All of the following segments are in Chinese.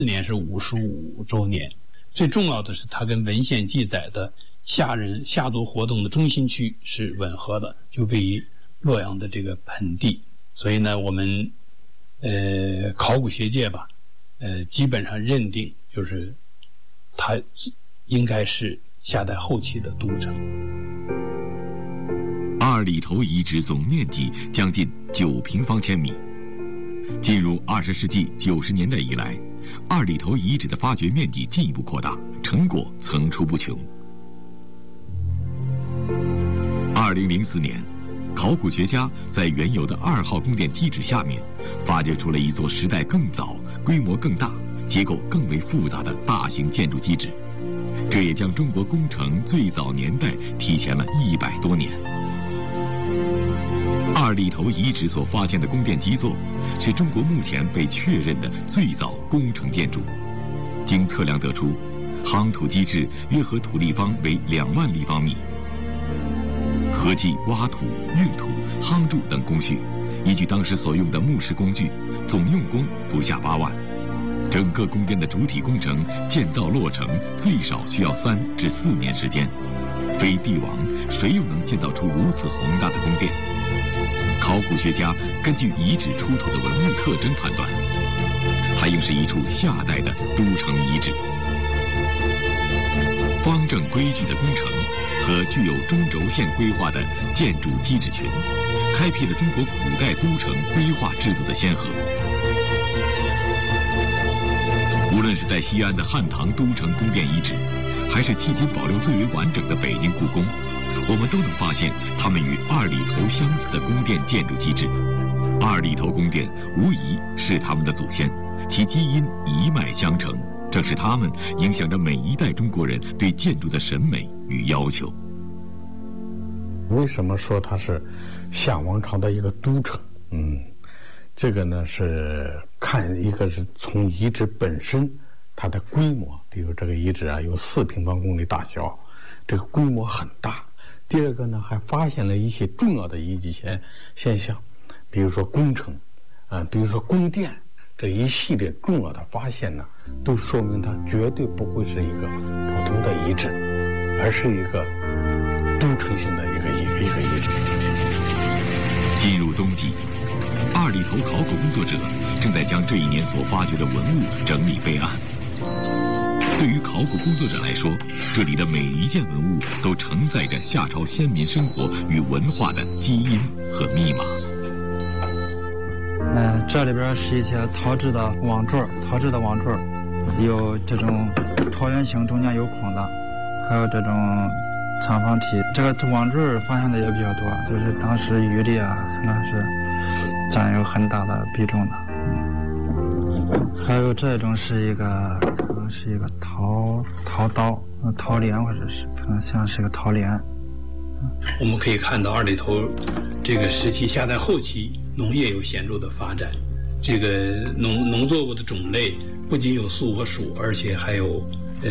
年是55周年。最重要的是，它跟文献记载的夏族活动的中心区是吻合的，就位于洛阳的这个盆地。所以呢，我们考古学界吧，基本上认定就是它应该是夏代后期的都城。 二里头遗址总面积将近9平方千米。进入20世纪90年代以来，二里头遗址的发掘面积进一步扩大，成果层出不穷。2004年，考古学家在原有的2号宫殿基址下面，发掘出了一座时代更早、规模更大、结构更为复杂的大型建筑基址，这也将中国工程最早年代提前了100多年。二里头遗址所发现的宫殿基座，是中国目前被确认的最早工程建筑。经测量得出，夯土基质约合土立方为2万立方米。合计挖土、运土、夯筑等工序，依据当时所用的木石工具，总用工不下8万。整个宫殿的主体工程建造落成最少需要3至4年时间。非帝王，谁又能建造出如此宏大的宫殿？考古学家根据遗址出土的文物特征判断，它应是一处夏代的都城遗址。方正规矩的工程和具有中轴线规划的建筑基址群，开辟了中国古代都城规划制度的先河。无论是在西安的汉唐都城宫殿遗址，还是迄今保留最为完整的北京故宫，我们都能发现它们与二里头相似的宫殿建筑机制。二里头宫殿无疑是他们的祖先，其基因一脉相承，正是他们影响着每一代中国人对建筑的审美与要求。 为什么说它是夏王朝的一个都城？这个呢是看一个是从遗址本身它的规模，比如这个遗址有4平方公里大小，这个规模很大。第二个呢，还发现了一些重要的遗迹现象，比如说工程，比如说宫殿，这一系列重要的发现呢，都说明它绝对不会是一个普通的遗址，而是一个都城型的一个遗址。 进入冬季，二里头考古工作者正在将这一年所发掘的文物整理备案。对于考古工作者来说，这里的每一件文物都承载着夏朝先民生活与文化的基因和密码。 这里边是一些陶制的网坠，有这种椭圆形中间有孔的，还有这种长方体。这个网坠发现的也比较多，就是当时鱼里可能是占有很大的比重的。还有这种是一个可能是一个陶刀、陶镰，或者是可能像是一个陶镰。 我们可以看到二里头这个时期夏代后期农业有显著的发展，这个农作物的种类不仅有粟和黍，而且还有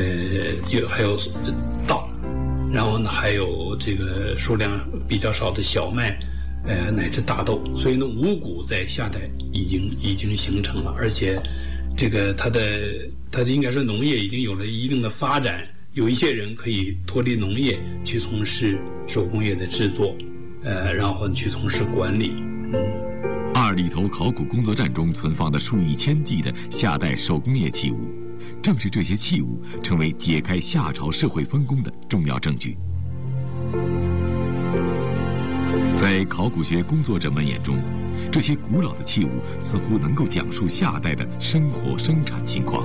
稻，然后呢还有这个数量比较少的小麦，乃至大豆。所以呢，五谷在夏代已经形成了，而且这个它的应该说农业已经有了一定的发展，有一些人可以脱离农业去从事手工业的制作，然后去从事管理。 二里头考古工作站中存放的数以千计的夏代手工业器物，正是这些器物成为解开夏朝社会分工的重要证据。在考古学工作者们眼中，这些古老的器物似乎能够讲述夏代的生活生产情况。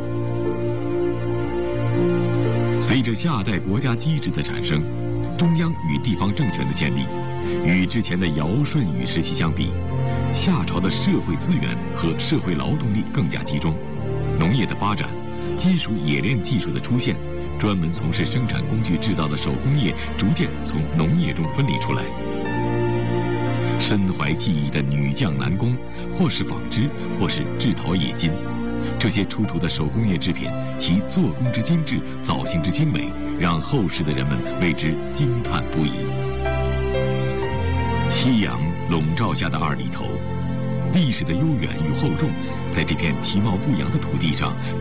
随着夏代国家机制的产生，中央与地方政权的建立，与之前的尧舜禹时期相比，夏朝的社会资源和社会劳动力更加集中，农业的发展，金属冶炼技术的出现，专门从事生产工具制造的手工业逐渐从农业中分离出来。身怀技艺的女匠男工，或是纺织，或是制陶冶金，这些出土的手工业制品，其做工之精致，造型之精美，让后世的人们为之惊叹不已。夕阳笼罩下的二里头， 历史的悠远与厚重，在这片其貌不扬的土地上